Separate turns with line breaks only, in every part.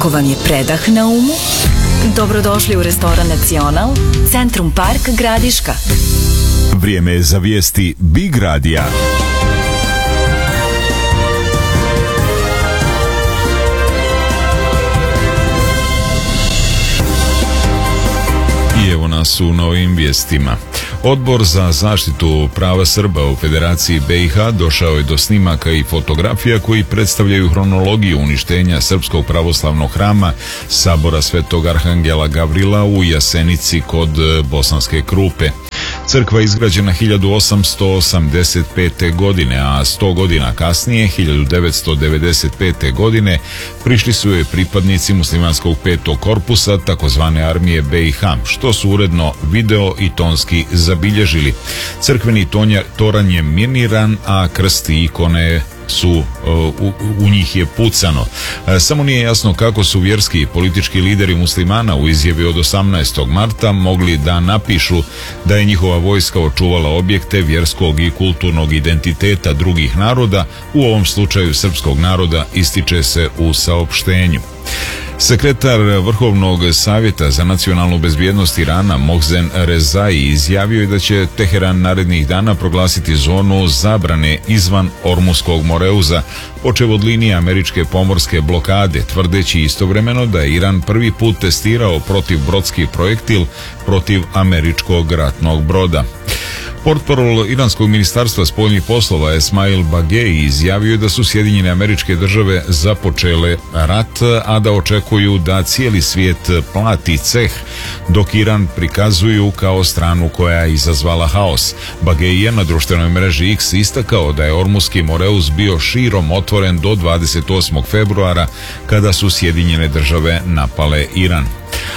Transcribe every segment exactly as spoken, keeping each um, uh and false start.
Ako vam je predah na umu, dobrodošli u restoran Nacional, Centrum Park Gradiška.
Vrijeme je za vijesti Big Radija. I evo nas u novim vijestima. Odbor za zaštitu prava Srba u Federaciji B i H došao je do snimaka i fotografija koji predstavljaju hronologiju uništenja Srpskog pravoslavnog hrama Sabora Svetog Arhangela Gavrila u Jasenici kod Bosanske Krupe. Crkva je izgrađena hiljadu osamsto osamdeset pete. godine, a sto godina kasnije, hiljadu devetsto devedeset pete. godine, prišli su joj pripadnici muslimanskog petog korpusa, takozvane armije B i H, što su uredno video i tonski zabilježili. Crkveni tonja, toranj je miniran, a krst i ikone su u, u njih je pucano. Samo nije jasno kako su vjerski i politički lideri muslimana u izjavi od osamnaestog marta mogli da napišu da je njihova vojska očuvala objekte vjerskog i kulturnog identiteta drugih naroda, u ovom slučaju srpskog naroda, ističe se u saopštenju. Sekretar Vrhovnog savjeta za nacionalnu bezbjednost Irana Mohsen Rezai izjavio je da će Teheran narednih dana proglasiti zonu zabrane izvan Ormuskog Moreuza, počev od linije američke pomorske blokade, tvrdeći istovremeno da je Iran prvi put testirao protivbrodski projektil protiv američkog ratnog broda. Portparol iranskog ministarstva spoljnih poslova Esmail Bagei izjavio je da su Sjedinjene Američke Države započele rat, a da očekuju da cijeli svijet plati ceh, dok Iran prikazuju kao stranu koja je izazvala haos. Bagei je na društvenoj mreži X istakao da je Ormuski Moreus bio širom otvoren do dvadeset osmog februara kada su Sjedinjene Države napale Iran.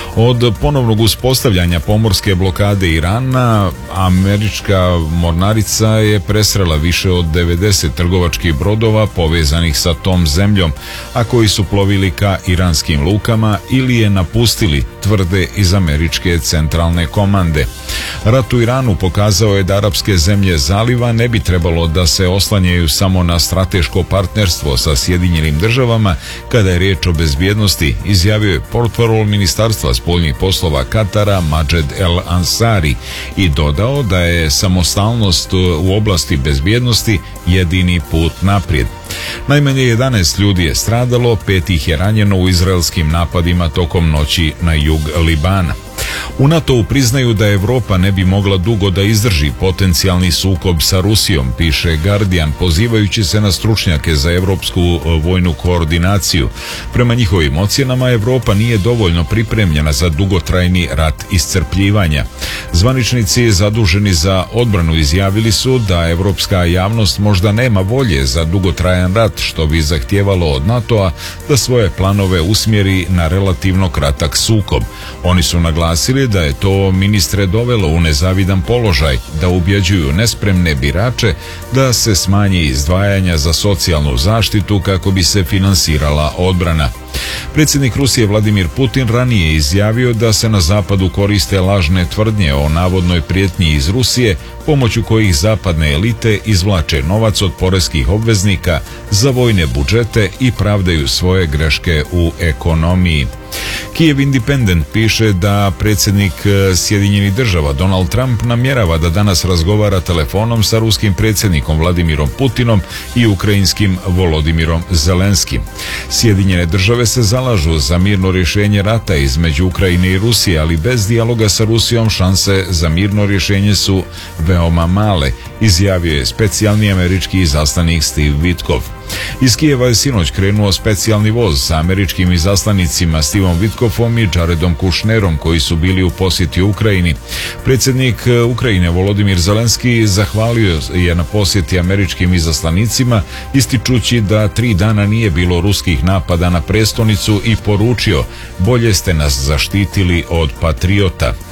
Od ponovnog uspostavljanja pomorske blokade Irana, američka mornarica je presrela više od devedeset trgovačkih brodova povezanih sa tom zemljom, a koji su plovili ka iranskim lukama ili je napustili, tvrde iz američke centralne komande. Rat u Iranu pokazao je da arapske zemlje zaliva ne bi trebalo da se oslanjaju samo na strateško partnerstvo sa Sjedinjenim Državama kada je riječ o bezbjednosti, izjavio je portparol ministarstva spoljnih poslova Katara Majed El Ansari i dodao da je samostalnost u oblasti bezbjednosti jedini put naprijed. Najmanje jedanaest ljudi je stradalo, pet ih je ranjeno u izraelskim napadima tokom noći na jug Libana. U NATO-u priznaju da Evropa ne bi mogla dugo da izdrži potencijalni sukob sa Rusijom, piše Guardian, pozivajući se na stručnjake za evropsku vojnu koordinaciju. Prema njihovim ocjenama, Evropa nije dovoljno pripremljena za dugotrajni rat iscrpljivanja. Zvaničnici zaduženi za odbranu izjavili su da evropska javnost možda nema volje za dugotrajan rat, što bi zahtijevalo od NATO-a da svoje planove usmjeri na relativno kratak sukob. Oni su naglasili da je to ministre dovelo u nezavidan položaj, da ubjeđuju nespremne birače da se smanji izdvajanja za socijalnu zaštitu kako bi se finansirala odbrana. Predsjednik Rusije Vladimir Putin ranije izjavio da se na zapadu koriste lažne tvrdnje o navodnoj prijetnji iz Rusije, pomoću kojih zapadne elite izvlače novac od poreskih obveznika za vojne budžete i pravdaju svoje greške u ekonomiji. Kiev Independent piše da predsjednik Sjedinjenih Država Donald Trump namjerava da danas razgovara telefonom sa ruskim predsjednikom Vladimirom Putinom i ukrajinskim Volodimirom Zelenskim. Sjedinjene Države se zalažu za mirno rješenje rata između Ukrajine i Rusije, ali bez dijaloga sa Rusijom šanse za mirno rješenje su veoma male, izjavio je specijalni američki izaslanik Steve Witkoff. Iz Kijeva je sinoć krenuo specijalni voz sa američkim izaslanicima Stevom Witkoffom i Jaredom Kushnerom, koji su bili u posjeti Ukrajini. Predsjednik Ukrajine Volodimir Zelenski zahvalio je na posjeti američkim izaslanicima, ističući da tri dana nije bilo ruskih napada na prestonicu i poručio: bolje ste nas zaštitili od patriota.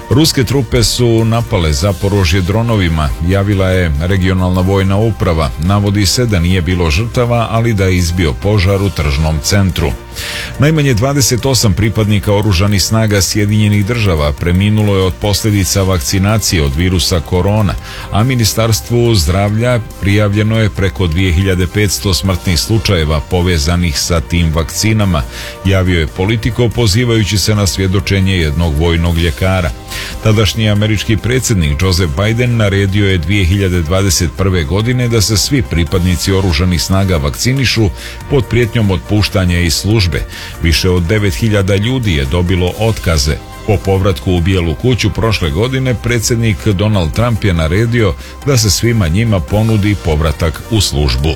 Ruske trupe su napale Zaporožje dronovima, javila je regionalna vojna uprava. Navodi se da nije bilo žrtava, ali da je izbio požar u tržnom centru. Najmanje dvadeset osam pripadnika oružanih snaga Sjedinjenih država preminulo je od posljedica vakcinacije od virusa korona, a Ministarstvu zdravlja prijavljeno je preko dvije hiljade petsto smrtnih slučajeva povezanih sa tim vakcinama, javio je Politico pozivajući se na svjedočenje jednog vojnog ljekara. Tadašnji američki predsjednik Joseph Biden naredio je dvije hiljade dvadeset prve. godine da se svi pripadnici oružanih snaga vakcinišu pod prijetnjom otpuštanja iz službe. Više od devet hiljada ljudi je dobilo otkaze. Po povratku u Bijelu kuću prošle godine predsjednik Donald Trump je naredio da se svima njima ponudi povratak u službu.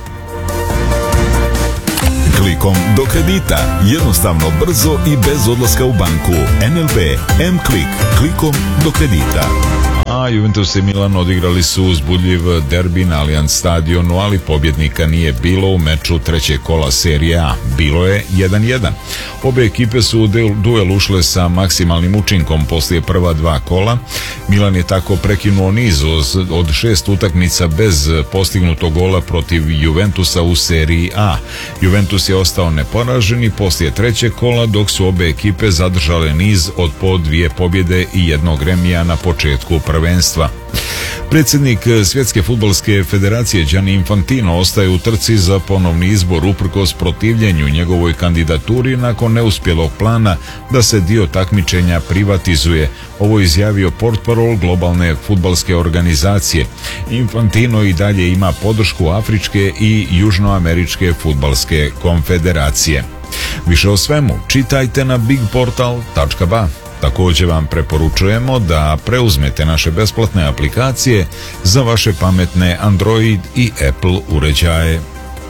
Klikom do kredita. Jednostavno, brzo i bez odlaska u banku. N L B M-Klik. Klikom do kredita.
A Juventus i Milan odigrali su uzbudljiv derbi na Allianz stadionu, ali pobjednika nije bilo u meču trećeg kola Serije A. Bilo je jedan jedan. Obe ekipe su u duel ušle sa maksimalnim učinkom poslije prva dva kola. Milan je tako prekinuo niz od šest utakmica bez postignutog gola protiv Juventusa u Seriji A. Juventus je ostao neporažen i poslije trećeg kola, dok su obe ekipe zadržale niz od po dvije pobjede i jednog remija na početku prvenstva. Predsjednik Svjetske fudbalske federacije Gianni Infantino ostaje u trci za ponovni izbor uprkos protivljenju njegovoj kandidaturi nakon neuspjelog plana da se dio takmičenja privatizuje. Ovo izjavio portparol globalne fudbalske organizacije. Infantino i dalje ima podršku Afričke i Južnoameričke fudbalske konfederacije. Više o svemu čitajte na big portal tačka ba. Također vam preporučujemo da preuzmete naše besplatne aplikacije za vaše pametne Android i Apple uređaje.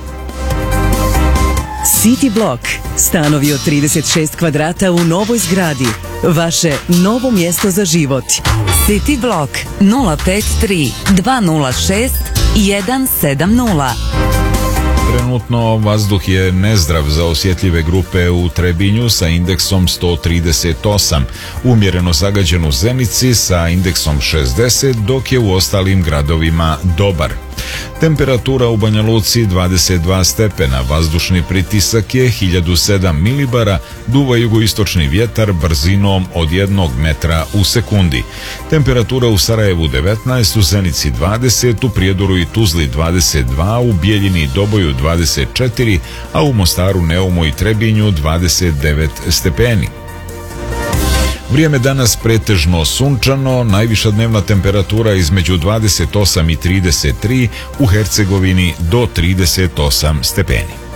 City Block. Stanovi od trideset šest kvadrata u novoj zgradi. Vaše novo mjesto za život.
City Block nula pet tri dva nula šest jedan sedam nula.
Trenutno vazduh je nezdrav za osjetljive grupe u Trebinju sa indeksom sto trideset osam, umjereno zagađen u Zenici sa indeksom šezdeset, dok je u ostalim gradovima dobar. Temperatura u Banja Luci dvadeset dva stepena, vazdušni pritisak je hiljadu sedam milibara, duva jugoistočni vjetar brzinom od jednog metra u sekundi. Temperatura u Sarajevu devetnaest, u Zenici dvadeset, u Prijedoru i Tuzli dvadeset dva, u Bijeljini i Doboju dvadeset četiri, a u Mostaru, Neumu i Trebinju dvadeset devet stepeni. Vrijeme danas pretežno sunčano, najviša dnevna temperatura između dvadeset osam i trideset tri, u Hercegovini do trideset osam stepeni.